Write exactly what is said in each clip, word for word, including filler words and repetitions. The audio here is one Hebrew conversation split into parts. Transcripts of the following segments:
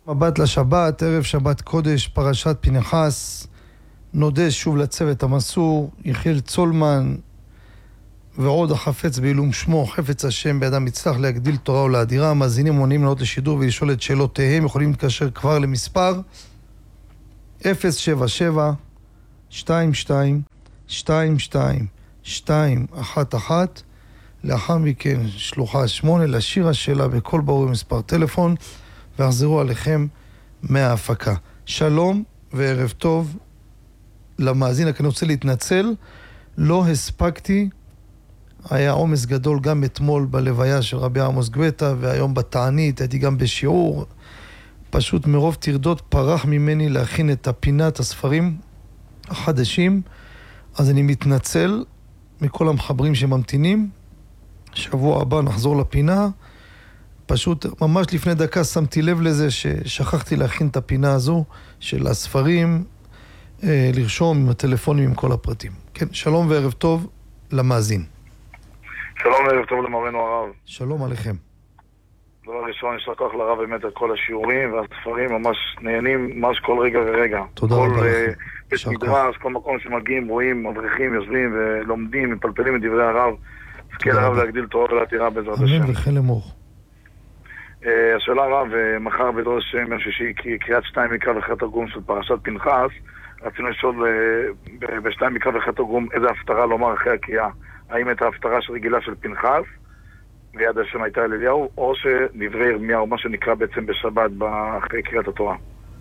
מבט לשבת, ערב שבת קודש, פרשת פנחס. נודה שוב לצוות המסור, יחיאל צולמן ועוד החפץ בעילום שמו, חפץ השם בידם יצלח להגדיל תורה ולאדירה. המאזינים מונים לעלות לשידור ולשאול את שאלותיהם, יכולים להתקשר כבר למספר אפס שבע שבע שתיים שתיים שתיים שתיים שתיים אחת אחת. לאחר מכן שלוחה שמונה לשיר השאלה בכל ברור מספר טלפון, והחזרו עליכם מההפקה. שלום וערב טוב למאזין. אני רוצה להתנצל, לא הספקתי, היה עומס גדול גם אתמול בלוויה של רבי עמוס גואטה, והיום בתענית, הייתי גם בשיעור. פשוט מרוב תרדות פרח ממני להכין את הפינת הספרים החדשים, אז אני מתנצל מכל המחברים שממתינים. שבוע הבא נחזור לפינה. פשוט ממש לפני דקה שמתי לב לזה ששכחתי להכין את הפינה הזו של הספרים, אה, לרשום עם הטלפונים עם כל הפרטים. כן, שלום וערב טוב למאזין. שלום וערב טוב למורנו הרב. שלום עליכם. דבר ראשון, יש לקח לרב באמת את כל השיעורים והספרים, ממש נהנים ממש כל רגע ורגע. תודה רבה לכם. בית מדרש, כל מקום שמגיעים, רואים, מדריכים, יושבים ולומדים, מפלפלים את דברי הרב. זכה לרב להגדיל תורה ולעתירה בעזרת השם. אמן וכן לאמור. השאלה רב, מחר בדורש יום שישי קריאת שתיים מקרא וחצי תרגום של פרשת פנחס. רצינו לשאול בשתיים מקרא וחצי תרגום איזה הפטרה לומר אחרי הקריאה. האם את ההפטרה רגילה של פנחס ויד השם הייתה אל אליהו, או שדברי ירמיהו, מה שנקרא בעצם בשבת אחרי קריאת התורה?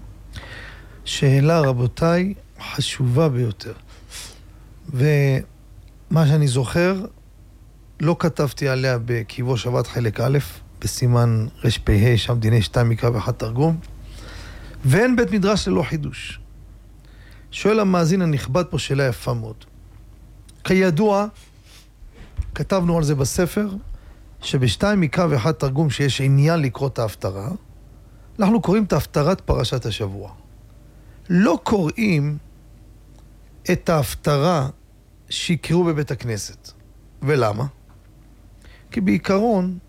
שאלה רבותיי חשובה ביותר, ומה שאני זוכר לא כתבתי עליה בקיבו שבת חלק א' בסימן רשפה, שם דיני שתיים מקרא ואחד תרגום, ואין בית מדרש ללא חידוש. שואל המאזין הנכבד פה שאלה יפה מאוד. כידוע, כתבנו על זה בספר, שבשתיים מקרא ואחד תרגום שיש עניין לקרוא את ההפטרה, אנחנו קוראים את ההפטרת פרשת השבוע. לא קוראים את ההפטרה שיקראו בבית הכנסת. ולמה? כי בעיקרון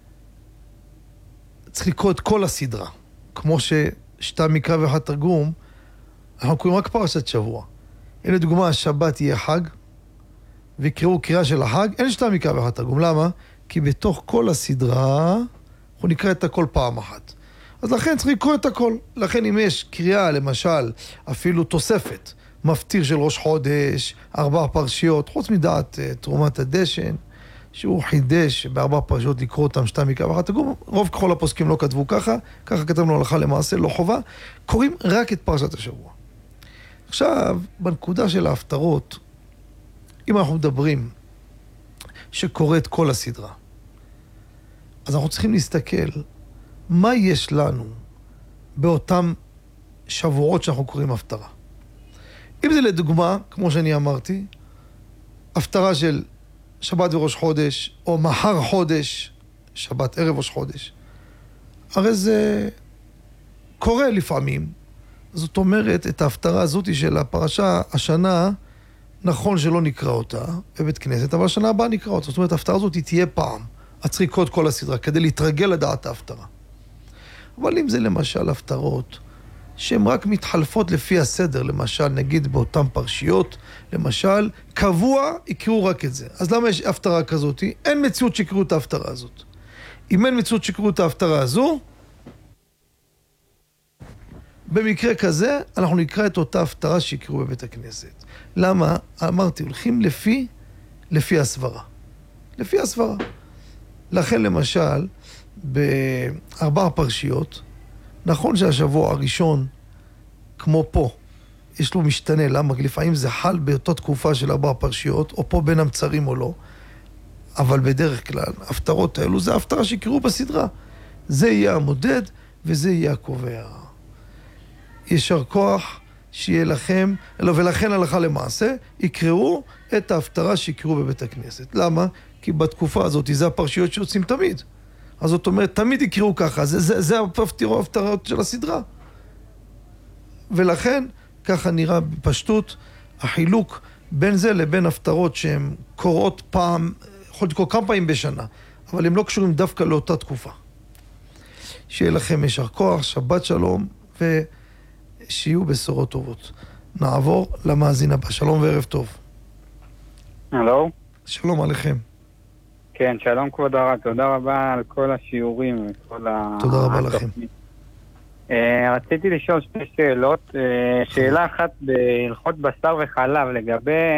צריך לקרוא את כל הסדרה. כמו ששתיים מקרא ואחד תרגום, אנחנו קוראים רק פרשת שבוע. הנה דוגמה, השבת יהיה חג, ויקראו קריאה של החג, אין שתיים מקרא ואחד תרגום. למה? כי בתוך כל הסדרה, אנחנו נקרא את הכל פעם אחת. אז לכן צריך לקרוא את הכל. לכן אם יש קריאה, למשל, אפילו תוספת, מפטיר של ראש חודש, ארבע פרשיות, חוץ מדעת תרומת הדשן, שהוא חידש בארבע פרשיות לקרוא אותם שתיים מקרא ואחד תרגום. רוב ככל הפוסקים לא כתבו ככה, ככה כתבנו הלכה למעשה, לא חובה. קוראים רק את פרשת השבוע. עכשיו, בנקודה של ההפטרות, אם אנחנו מדברים שקורא את כל הסדרה, אז אנחנו צריכים להסתכל מה יש לנו באותם שבועות שאנחנו קוראים הפטרה. אם זה לדוגמה, כמו שאני אמרתי, הפטרה של שבת וראש חודש, או מחר חודש, שבת ערב ראש חודש, הרי זה קורה לפעמים. זאת אומרת, את ההפטרה הזאת של הפרשה השנה, נכון שלא נקרא אותה בבית כנסת, אבל השנה הבאה נקרא אותה. זאת אומרת, ההפטרה הזאת תהיה פעם. צריך לקרוא את כל הסדרה, כדי להתרגל לדעת ההפטרה. אבל אם זה למשל הפטרות, שהן רק מתחלפות לפי הסדר, למשל, נגיד באותן פרשיות, למשל, קבוע, יקראו רק את זה. אז למה יש הפטרה כזאת? אין מציאות שיקראו את ההפטרה הזאת. אם אין מציאות שיקראו את ההפטרה הזו, במקרה כזה, אנחנו נקרא את אותה הפטרה שיקראו בבית הכנסת. למה? אמרתי, הולכים לפי, לפי הסברה. לפי הסברה. לכן למשל, בארבע פרשיות, נכון שהשבוע הראשון, כמו פה, יש לו משתנה, למה? לפעמים זה חל באותה תקופה של ארבע פרשיות, או פה בין המצרים או לא, אבל בדרך כלל, ההפטרות האלו זה ההפטרה שיקראו בסדרה. זה יהיה המודד, וזה יהיה הקובע. ישר כוח שיהיה לכם, ולכן הלכה למעשה, יקראו את ההפטרה שיקראו בבית הכנסת. למה? כי בתקופה הזאת זה הפרשיות שיוצאים תמיד. אז זאת אומרת, תמיד יקראו ככה, זה, זה, זה ההפטרות של הסדרה. ולכן, ככה נראה בפשטות, החילוק בין זה לבין הפטרות שהן קוראות פעם, יכול לקרוא כמה פעמים בשנה, אבל הן לא קשורים דווקא לאותה תקופה. שיהיה לכם יישר כוח, שבת שלום, ושיהיו בשורות טובות. נעבור למאזין הבא. שלום וערב טוב. הלו? שלום עליכם. כן, שלום כבוד הרב, תודה רבה על כל השיעורים וכל ה... תודה רבה לכם. Uh, רציתי לשאול שתי שאלות. Uh, שאלה אחת בהלכות בשר וחלב לגבי